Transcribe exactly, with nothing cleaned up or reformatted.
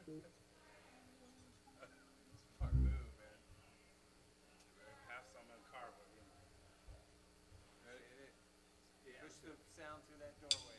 Smart move, man. Half some in the car, but you know. Ready? Hit it. Yeah. Push the sound through that doorway.